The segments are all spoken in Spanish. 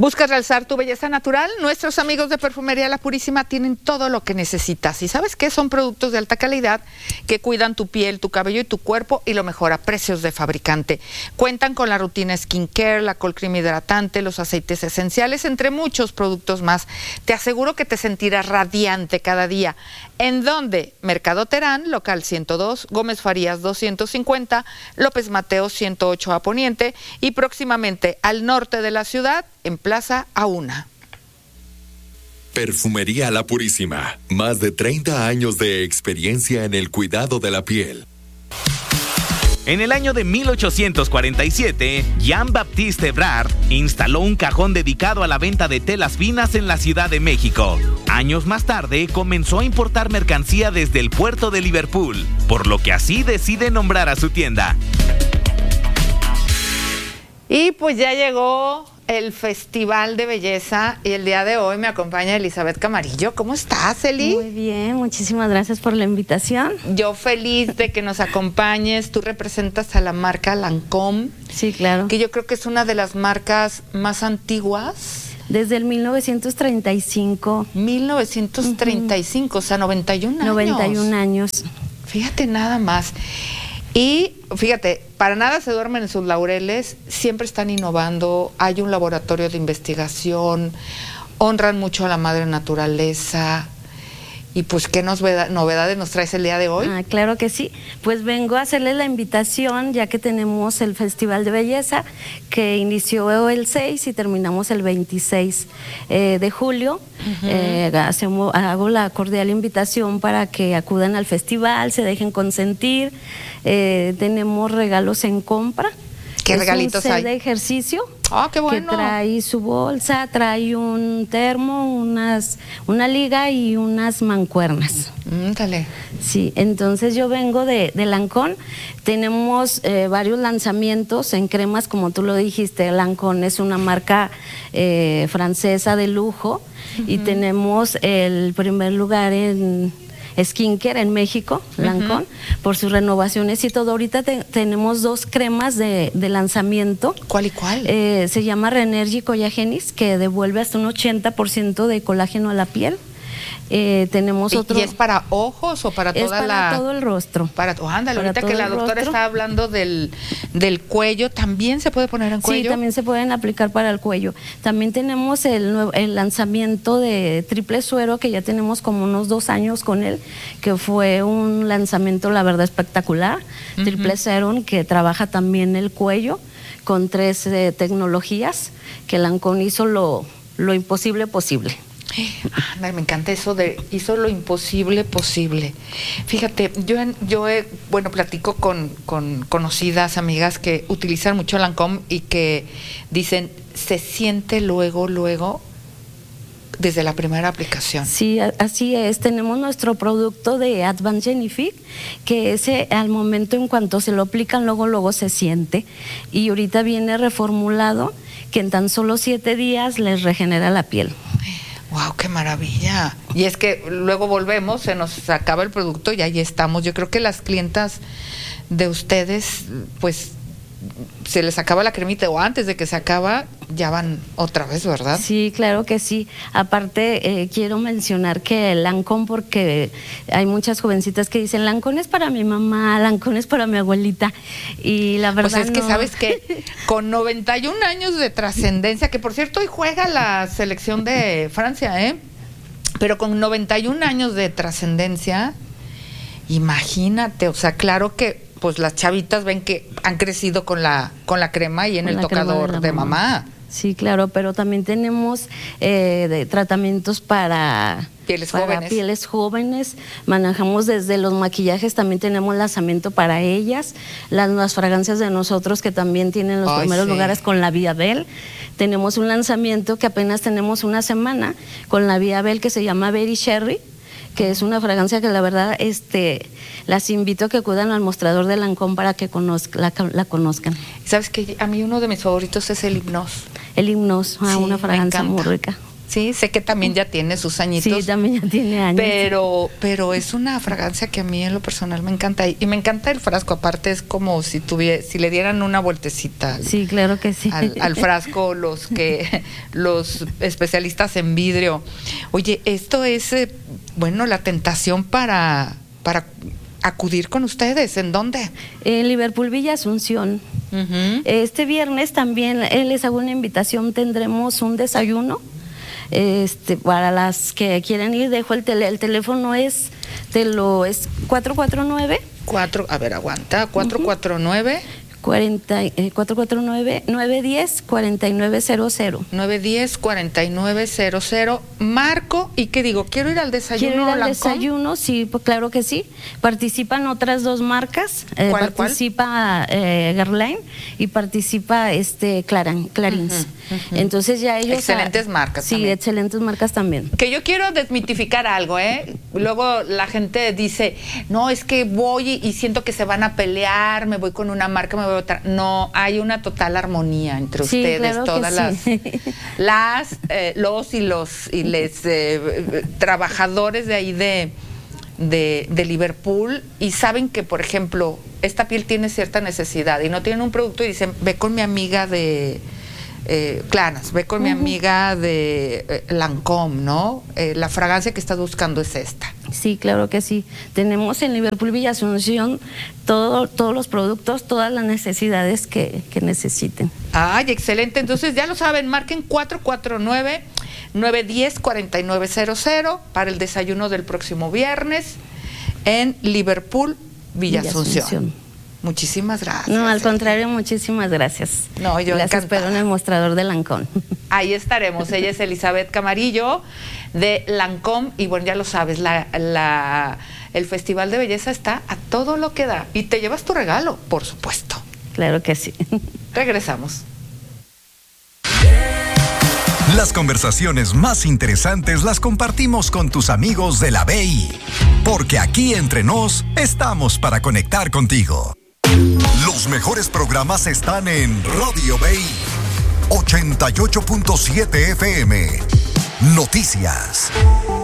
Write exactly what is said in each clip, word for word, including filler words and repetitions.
¿Buscas realzar tu belleza natural? Nuestros amigos de Perfumería La Purísima tienen todo lo que necesitas. ¿Y sabes qué? Son productos de alta calidad que cuidan tu piel, tu cabello y tu cuerpo, y lo mejor a precios de fabricante. Cuentan con la rutina skincare, la col cream hidratante, los aceites esenciales, entre muchos productos más. Te aseguro que te sentirás radiante cada día. ¿En dónde? Mercado Terán, local ciento dos, Gómez Farías doscientos cincuenta, López Mateos ciento ocho a Poniente, y próximamente al norte de la ciudad, en Plaza Auna. Perfumería La Purísima. Más de treinta años de experiencia en el cuidado de la piel. En el año de mil ochocientos cuarenta y siete, Jean-Baptiste Ebrard instaló un cajón dedicado a la venta de telas finas en la Ciudad de México. Años más tarde, comenzó a importar mercancía desde el puerto de Liverpool, por lo que así decide nombrar a su tienda. Y pues ya llegó el Festival de Belleza y el día de hoy me acompaña Elizabeth Camarillo. ¿Cómo estás, Eli? Muy bien, muchísimas gracias por la invitación. Yo feliz de que nos acompañes. Tú representas a la marca Lancôme. Sí, claro. Que yo creo que es una de las marcas más antiguas. Desde el mil novecientos treinta y cinco. mil novecientos treinta y cinco, uh-huh. O sea, noventa y un años. noventa y un años. Fíjate nada más. Y fíjate, para nada se duermen en sus laureles, siempre están innovando, hay un laboratorio de investigación, honran mucho a la madre naturaleza. Y pues, ¿qué novedades nos traes el día de hoy? Ah, claro que sí. Pues vengo a hacerles la invitación, ya que tenemos el Festival de Belleza, que inició el seis y terminamos el veintiséis eh, de julio. Uh-huh. eh, hacemos, hago la cordial invitación para que acudan al festival, se dejen consentir. Eh, tenemos regalos en compra. ¿Qué regalitos hay? Es un set de ejercicio. Ah, qué bueno. Que trae su bolsa, trae un termo, unas, una liga y unas mancuernas. Mm, dale. Sí, entonces yo vengo de, de Lancôme. Tenemos eh, varios lanzamientos en cremas, como tú lo dijiste. Lancôme es una marca eh, francesa de lujo. Uh-huh. Y tenemos el primer lugar en skincare en México, Lancôme, uh-huh. por sus renovaciones y todo. Ahorita te, tenemos dos cremas de, de lanzamiento. ¿Cuál y cuál? Eh, se llama Renergy Collagenis, que devuelve hasta un ochenta por ciento de colágeno a la piel. Eh, tenemos ¿Y, otro. ¿Y es para ojos o para toda es para la...? para todo el rostro. Para, oh, ándale, para ahorita que la doctora rostro. está hablando del, del cuello, ¿también se puede poner en cuello? Sí, también se pueden aplicar para el cuello. También tenemos el, nuevo, el lanzamiento de Triple Suero, que ya tenemos como unos dos años con él, que fue un lanzamiento, la verdad, espectacular. Uh-huh. Triple Serum, que trabaja también el cuello con tres eh, tecnologías, que Lancôme hizo lo, lo imposible posible. Ay, me encanta eso de hizo lo imposible posible. Fíjate, yo, yo he, bueno, platico con, con conocidas amigas que utilizan mucho Lancôme y que dicen, se siente luego, luego, desde la primera aplicación. Sí, así es. Tenemos nuestro producto de Advanced Genifique, que ese al momento en cuanto se lo aplican, luego, luego se siente. Y ahorita viene reformulado, que en tan solo siete días les regenera la piel. ¡Wow, qué maravilla! Y es que luego volvemos, se nos acaba el producto y ahí estamos. Yo creo que las clientas de ustedes, pues, se les acaba la cremita o antes de que se acaba, ya van otra vez, ¿verdad? Sí, claro que sí. Aparte, eh, quiero mencionar que Lancôme, porque hay muchas jovencitas que dicen, Lancôme es para mi mamá, Lancôme es para mi abuelita. Y la verdad Pues es que, no. ¿sabes qué? Con noventa y un años de trascendencia, que por cierto hoy juega la selección de Francia, ¿eh? Pero con noventa y un años de trascendencia, imagínate, o sea, claro que pues las chavitas ven que han crecido con la con la crema y en el tocador de, de mamá. mamá. Sí, claro, pero también tenemos eh, de tratamientos para pieles para jóvenes. pieles jóvenes. Manejamos desde los maquillajes, también tenemos lanzamiento para ellas, las nuevas fragancias de nosotros que también tienen los Ay, primeros sí. lugares con la Viabel. Tenemos un lanzamiento que apenas tenemos una semana con la Viabel, que se llama Berry Cherry, que es una fragancia que la verdad este las invito a que acudan al mostrador de Lancôme para que conozca, la, la conozcan. ¿Sabes qué? A mí uno de mis favoritos es el Hipnose. El Hipnose, ah, Sí, una fragancia me muy encanta. rica. Sí, sé que también ya tiene sus añitos. Sí, también ya tiene años. Pero, pero es una fragancia que a mí en lo personal me encanta. Y me encanta el frasco, aparte es como si tuviera, si le dieran una vueltecita al, sí, claro que sí. al, al frasco los que los especialistas en vidrio. Oye, esto es eh, bueno, la tentación para, para acudir con ustedes. ¿En dónde? En Liverpool Villa Asunción. Uh-huh. Este viernes también eh, les hago una invitación, tendremos un desayuno. Este, para las que quieren ir, dejo el tele, el teléfono es, te lo es cuatro cuatro nueve. Cuatro, a ver, aguanta, cuatro cuatro nueve. cuarenta, eh, cuatro cuatro nueve, nueve uno cero, cuatro nueve cero cero. nueve uno cero, cuatro nueve cero cero. Marco, ¿y qué digo? ¿Quiero ir al desayuno? ¿Quiero ir al Lancôme? desayuno? Sí, pues claro que sí. Participan otras dos marcas. Eh, ¿Cuál, participa eh, Guerlain y participa este Clarin, Clarins. Uh-huh, uh-huh. Entonces ya ellos... Excelentes a, marcas Sí, también. excelentes marcas también. Que yo quiero desmitificar algo, ¿eh? Luego la gente dice, no, es que voy y siento que se van a pelear, me voy con una marca, me voy a otra. No, hay una total armonía entre sí, ustedes, claro todas las, sí. las eh, los y los y les eh, trabajadores de ahí de, de, de Liverpool, y saben que, por ejemplo, esta piel tiene cierta necesidad y no tienen un producto y dicen, ve con mi amiga de eh, Clarins, ve con uh-huh. mi amiga de eh, Lancôme, ¿no? Eh, la fragancia que estás buscando es esta. Sí, claro que sí. Tenemos en Liverpool Villa Asunción todo, todos los productos, todas las necesidades que, que necesiten. Ay, excelente. Entonces ya lo saben, marquen cuatro cuatro nueve, nueve uno cero, cuatro nueve cero cero para el desayuno del próximo viernes en Liverpool Villa, Villa Asunción. Asunción. Muchísimas gracias. No, al contrario, muchísimas gracias. No, yo las encantada. espero en el mostrador de Lancôme. Ahí estaremos. Ella es Elizabeth Camarillo de Lancôme y bueno, ya lo sabes, la, la, el Festival de Belleza está a todo lo que da y te llevas tu regalo, por supuesto. Claro que sí. Regresamos. Las conversaciones más interesantes las compartimos con tus amigos de la B I, porque aquí entre nos estamos para conectar contigo. Los mejores programas están en Radio B I ochenta y ocho punto siete F M. Noticias.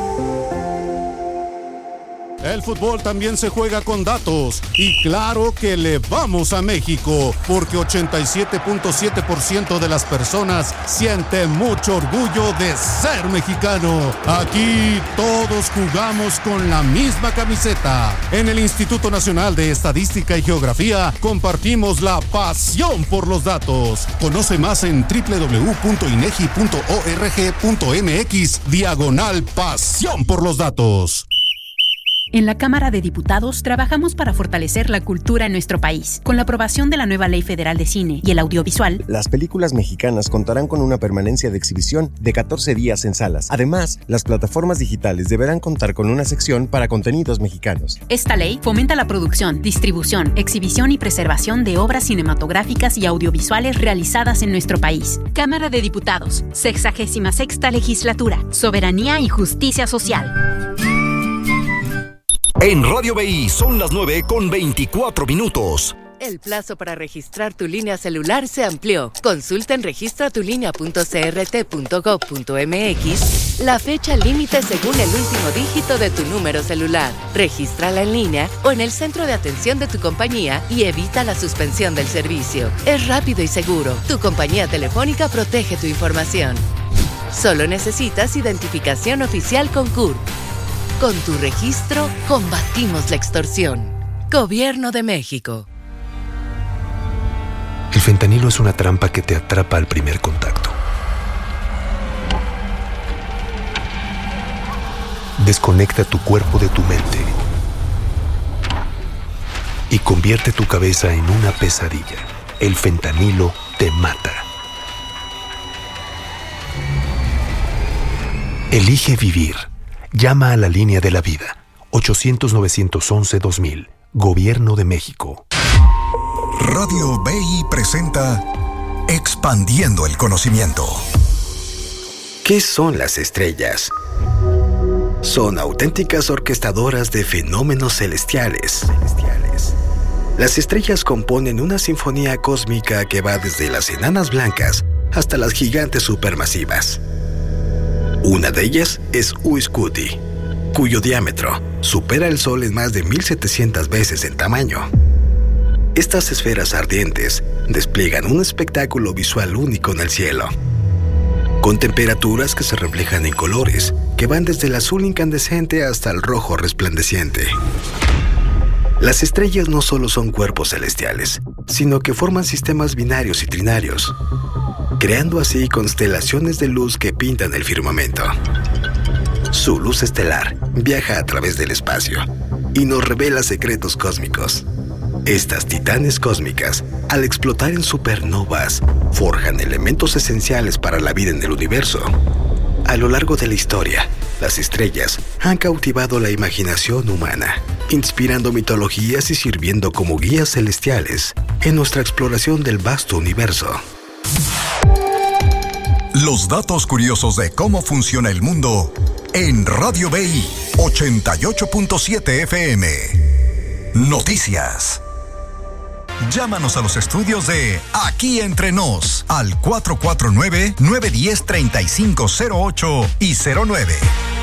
El fútbol también se juega con datos y claro que le vamos a México porque ochenta y siete punto siete por ciento de las personas sienten mucho orgullo de ser mexicano. Aquí todos jugamos con la misma camiseta. En el Instituto Nacional de Estadística y Geografía compartimos la pasión por los datos. Conoce más en doble u doble u doble u punto inegi punto org punto m x diagonal pasión por los datos. En la Cámara de Diputados trabajamos para fortalecer la cultura en nuestro país. Con la aprobación de la nueva Ley Federal de Cine y el Audiovisual, las películas mexicanas contarán con una permanencia de exhibición de catorce días en salas. Además, las plataformas digitales deberán contar con una sección para contenidos mexicanos. Esta ley fomenta la producción, distribución, exhibición y preservación de obras cinematográficas y audiovisuales realizadas en nuestro país. Cámara de Diputados, sexagésima sexta Legislatura, Soberanía y Justicia Social. En Radio B I son las nueve con veinticuatro minutos. El plazo para registrar tu línea celular se amplió. Consulta en registra tu línea punto c r t punto gov punto m x la fecha límite según el último dígito de tu número celular. Regístrala en línea o en el centro de atención de tu compañía y evita la suspensión del servicio. Es rápido y seguro. Tu compañía telefónica protege tu información. Solo necesitas identificación oficial con C U R P. Con tu registro, combatimos la extorsión. Gobierno de México. El fentanilo es una trampa que te atrapa al primer contacto. Desconecta tu cuerpo de tu mente y convierte tu cabeza en una pesadilla. El fentanilo te mata. Elige vivir. Llama a la línea de la vida. ochocientos, novecientos once, dos mil. Gobierno de México. Radio B I presenta Expandiendo el Conocimiento. ¿Qué son las estrellas? Son auténticas orquestadoras de fenómenos celestiales. Las estrellas componen una sinfonía cósmica que va desde las enanas blancas hasta las gigantes supermasivas. Una de ellas es Uiscuti, cuyo diámetro supera el Sol en más de mil setecientas veces en tamaño. Estas esferas ardientes despliegan un espectáculo visual único en el cielo, con temperaturas que se reflejan en colores que van desde el azul incandescente hasta el rojo resplandeciente. Las estrellas no solo son cuerpos celestiales, sino que forman sistemas binarios y trinarios, creando así constelaciones de luz que pintan el firmamento. Su luz estelar viaja a través del espacio y nos revela secretos cósmicos. Estas titanes cósmicas, al explotar en supernovas, forjan elementos esenciales para la vida en el universo. A lo largo de la historia, las estrellas han cautivado la imaginación humana, inspirando mitologías y sirviendo como guías celestiales en nuestra exploración del vasto universo. Los datos curiosos de cómo funciona el mundo en Radio B I ochenta y ocho punto siete F M. Noticias. Llámanos a los estudios de Aquí Entre Nos al cuatro cuatro nueve, nueve uno cero, tres cinco cero ocho y cero nueve.